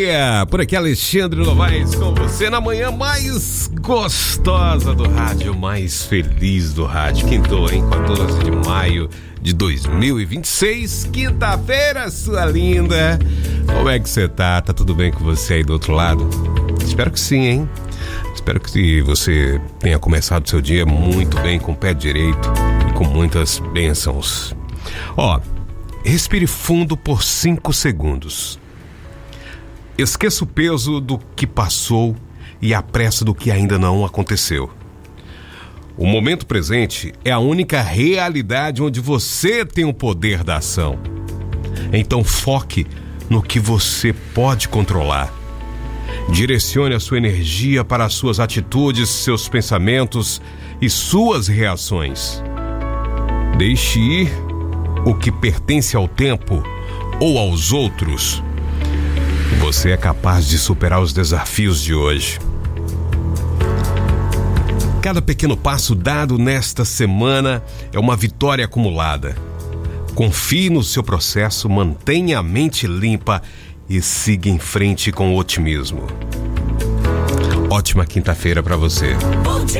dia! Por aqui Alexandre Novaes com você na manhã mais gostosa do rádio, mais feliz do rádio. Quintou, hein? 14 de maio de 2026, quinta-feira, sua linda. Como é que você tá? Tá tudo bem com você aí do outro lado? Espero que sim, hein? Espero que você tenha começado seu dia muito bem, com o pé direito e com muitas bênçãos. Respire fundo por 5 segundos. Esqueça o peso do que passou e a pressa do que ainda não aconteceu. O momento presente é a única realidade onde você tem o poder da ação. Então foque no que você pode controlar. Direcione a sua energia para as suas atitudes, seus pensamentos e suas reações. Deixe ir o que pertence ao tempo ou aos outros. Você é capaz de superar os desafios de hoje. Cada pequeno passo dado nesta semana é uma vitória acumulada. Confie no seu processo, mantenha a mente limpa e siga em frente com otimismo. Ótima quinta-feira para você.